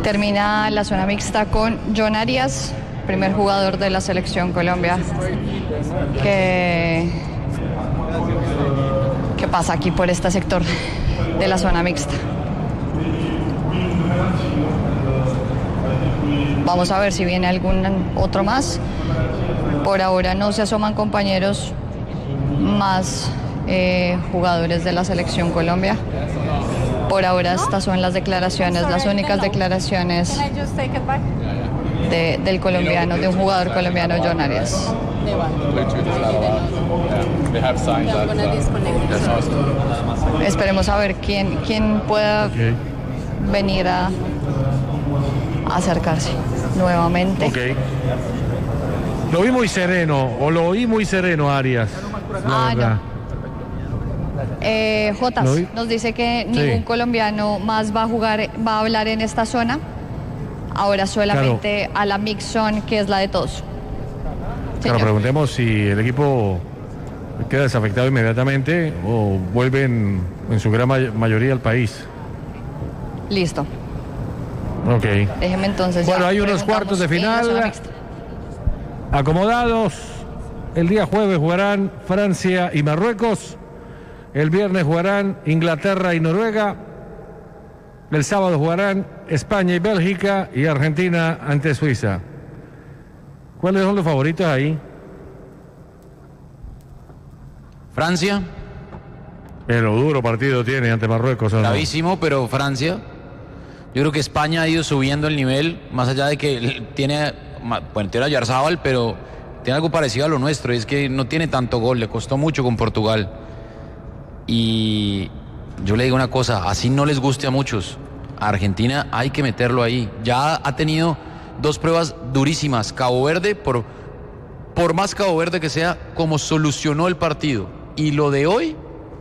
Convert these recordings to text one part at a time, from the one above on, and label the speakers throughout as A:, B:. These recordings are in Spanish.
A: Termina la zona mixta con John Arias, primer jugador de la selección Colombia. ¿Qué pasa aquí por este sector de la zona mixta? Vamos a ver si viene algún otro más. Por ahora no se asoman compañeros más jugadores de la selección Colombia. Por ahora estas son las declaraciones, las únicas declaraciones del colombiano, de un jugador colombiano, John Arias. Esperemos a ver quién pueda venir a acercarse nuevamente.
B: Okay. Lo vi muy sereno, Arias.
A: No. Jotas nos dice que ningún colombiano más va a hablar en esta zona. Ahora solamente a la mix zone, que es la de todos.
B: Claro, preguntemos si el equipo queda desafectado inmediatamente o vuelven en su gran mayoría al país.
A: Listo.
B: Ok.
A: Déjeme entonces.
B: Bueno, hay unos cuartos de final acomodados. El día jueves jugarán Francia y Marruecos. El viernes jugarán Inglaterra y Noruega. El sábado jugarán España y Bélgica y Argentina ante Suiza. ¿Cuáles son los favoritos ahí?
C: Francia.
B: Pero duro partido tiene ante Marruecos.
C: Gravísimo, pero Francia. Yo creo que España ha ido subiendo el nivel, más allá de que tiene a Yarzábal, pero tiene algo parecido a lo nuestro, es que no tiene tanto gol, le costó mucho con Portugal. Y yo le digo una cosa, así no les guste a muchos, a Argentina hay que meterlo ahí. Ya ha tenido 2 pruebas durísimas. Cabo Verde, por más Cabo Verde que sea, como solucionó el partido. Y lo de hoy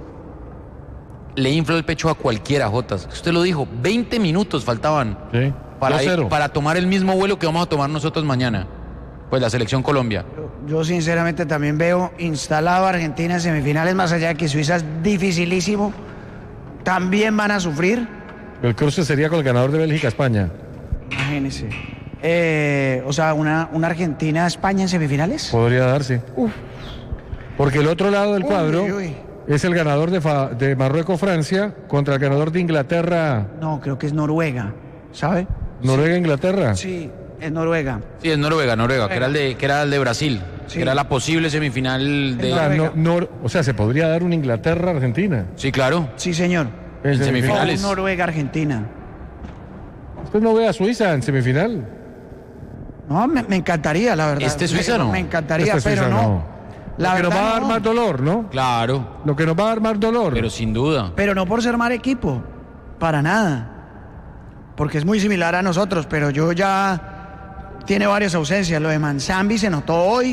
C: le infla el pecho a cualquiera, Jotas. Usted lo dijo, 20 minutos faltaban para tomar el mismo vuelo que vamos a tomar nosotros mañana. Pues la selección Colombia.
D: Yo sinceramente también veo instalado a Argentina en semifinales, más allá de que Suiza es dificilísimo. También van a sufrir.
B: El cruce sería con el ganador de Bélgica-España.
D: Imagínese. O sea, una Argentina-España en semifinales.
B: Podría darse. Porque el otro lado del cuadro es el ganador de Marruecos-Francia contra el ganador de Inglaterra.
D: No, creo que es Noruega, ¿sabe?
B: ¿Noruega-Inglaterra?
D: Sí, es Noruega.
C: Sí, es Noruega, que era el de Brasil, sí. Que era la posible semifinal de...
B: O sea, ¿se podría dar un Inglaterra-Argentina?
C: Sí, claro.
D: Sí, señor.
C: En semifinales.
D: Noruega-Argentina.
B: ¿Usted no ve a Suiza en semifinal?
D: No, me encantaría, la verdad.
C: Suiza no.
D: Me encantaría, pero no.
B: Lo que nos va a dar más dolor, ¿no?
C: Claro.
B: Lo que nos va a dar más dolor.
C: Pero sin duda.
D: Pero no por ser mal equipo, para nada. Porque es muy similar a nosotros, pero yo ya... Tiene varias ausencias. Lo de Manzambi se notó hoy.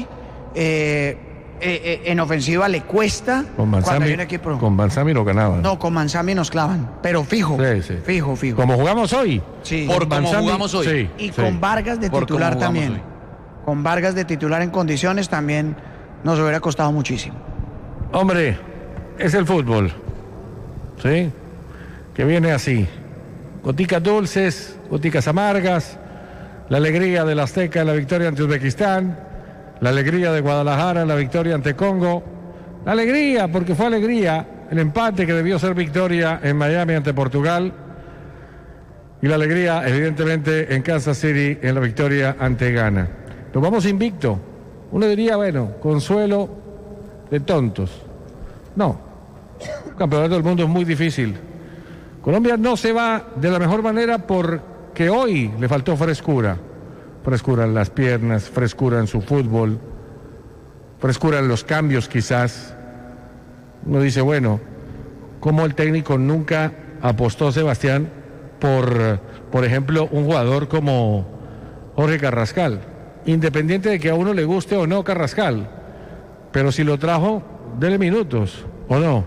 D: En ofensiva le cuesta.
B: Con Manzambi no ganaban.
D: No, con Manzambi nos clavan. Pero fijo. Sí. Fijo.
B: Como jugamos hoy.
C: Sí. Por como jugamos hoy.
B: Sí,
D: y con Vargas de titular también. Hoy. Con Vargas de titular en condiciones también nos hubiera costado muchísimo.
B: Hombre, es el fútbol. ¿Sí? Que viene así. Goticas dulces, goticas amargas. La alegría del Azteca en la victoria ante Uzbekistán. La alegría de Guadalajara en la victoria ante Congo. La alegría, porque fue alegría, el empate que debió ser victoria en Miami ante Portugal. Y la alegría, evidentemente, en Kansas City en la victoria ante Ghana. Nos vamos invicto. Uno diría, bueno, consuelo de tontos. No. El campeonato del mundo es muy difícil. Colombia no se va de la mejor manera porque hoy le faltó frescura. Frescura en las piernas, frescura en su fútbol, frescura en los cambios quizás. Uno dice, bueno, ¿cómo el técnico nunca apostó, Sebastián, por ejemplo, un jugador como Jorge Carrascal? Independiente de que a uno le guste o no Carrascal, pero si lo trajo, dele minutos, ¿o no?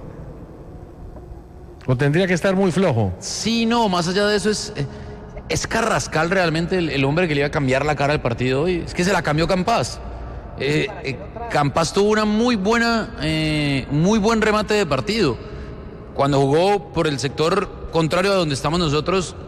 B: ¿O tendría que estar muy flojo?
C: Sí, no, más allá de eso ¿Es Carrascal realmente el hombre que le iba a cambiar la cara al partido hoy? Es que se la cambió Campas. Campas tuvo una muy buen remate de partido. Cuando jugó por el sector contrario a donde estamos nosotros,